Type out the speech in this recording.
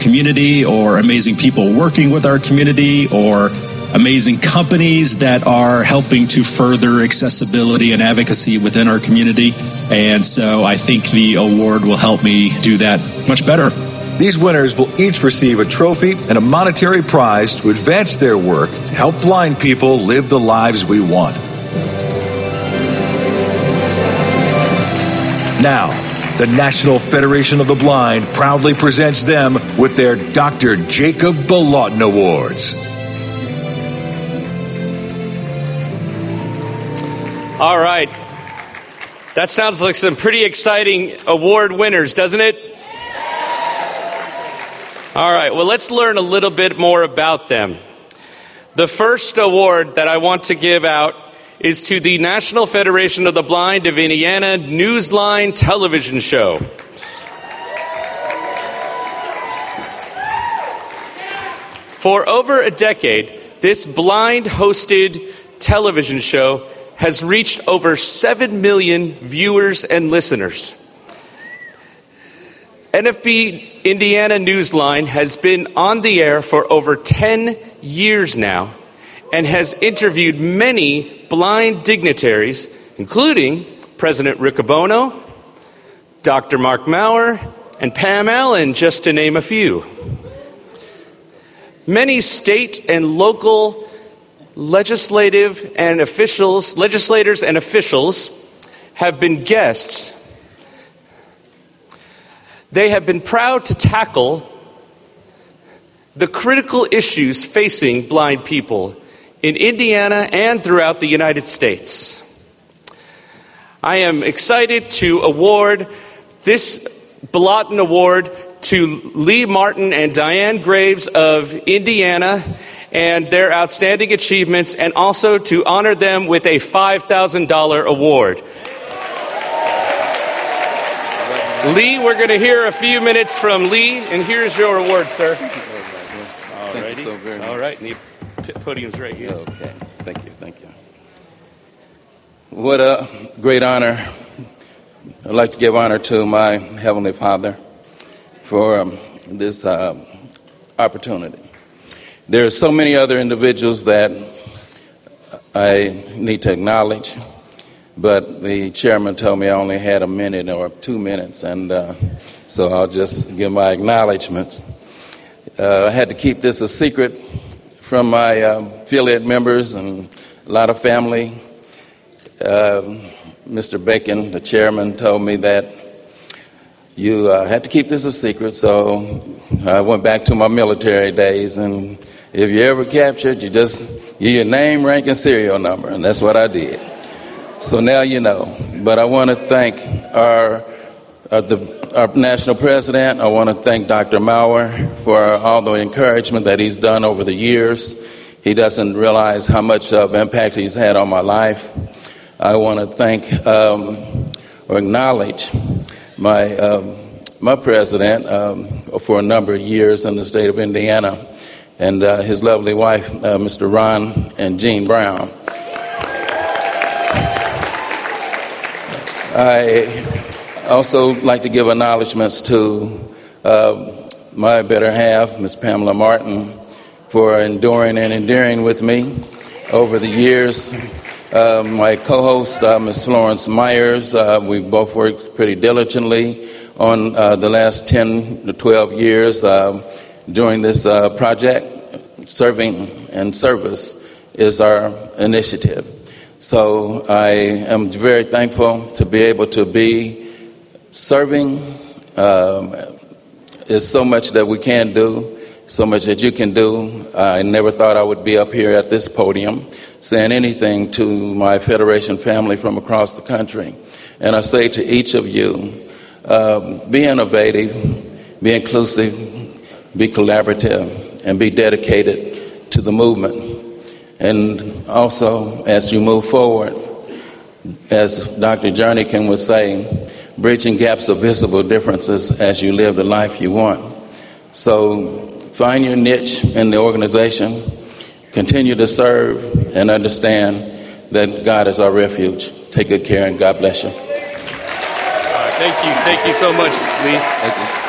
community, or amazing people working with our community, or amazing companies that are helping to further accessibility and advocacy within our community. And so I think the award will help me do that much better. These winners will each receive a trophy and a monetary prize to advance their work to help blind people live the lives we want. Now, the National Federation of the Blind proudly presents them with their Dr. Jacob Balatin Awards. All right. That sounds like some pretty exciting award winners, doesn't it? All right. Well, let's learn a little bit more about them. The first award that I want to give out is to the National Federation of the Blind of Indiana Newsline television show. For over a decade, this blind-hosted television show has reached over 7 million viewers and listeners. NFB Indiana Newsline has been on the air for over 10 years now and has interviewed many blind dignitaries, including President Riccobono, Dr. Mark Maurer, and Pam Allen, just to name a few. Many state and local legislators and officials have been guests. They have been proud to tackle the critical issues facing blind people in Indiana and throughout the United States. I am excited to award this Balatin Award to Lee Martin and Diane Graves of Indiana and their outstanding achievements, and also to honor them with a $5,000 award. Lee, we're going to hear a few minutes from Lee, and here's your award, sir. Thank you so very much. All right, and the podium's right here. Okay, thank you. What a great honor. I'd like to give honor to my Heavenly Father for this opportunity. There are so many other individuals that I need to acknowledge, but the chairman told me I only had a minute or 2 minutes, and so I'll just give my acknowledgments. I had to keep this a secret from my affiliate members and a lot of family. Mr. Bacon, the chairman, told me that you had to keep this a secret, so I went back to my military days, and if you're ever captured, you just give your name, rank, and serial number, and that's what I did. So now you know. But I want to thank our national president. I want to thank Dr. Maurer for all the encouragement that he's done over the years. He doesn't realize how much of impact he's had on my life. I want to thank or acknowledge my president for a number of years in the state of Indiana, and his lovely wife, Mr. Ron and Jean Brown. I also like to give acknowledgments to my better half, Ms. Pamela Martin, for enduring and endearing with me over the years. My co-host, Ms. Florence Myers, we both worked pretty diligently on the last 10 to 12 years during this project. Serving and service is our initiative. So I am very thankful to be able to be serving. Is so much that we can do, so much that you can do. I never thought I would be up here at this podium saying anything to my Federation family from across the country. And I say to each of you, be innovative, be inclusive, be collaborative, and be dedicated to the movement. And also, as you move forward, as Dr. Jernigan would say, bridging gaps of visible differences as you live the life you want. So find your niche in the organization, continue to serve, and understand that God is our refuge. Take good care, and God bless you. Thank you so much, Lee. Thank you.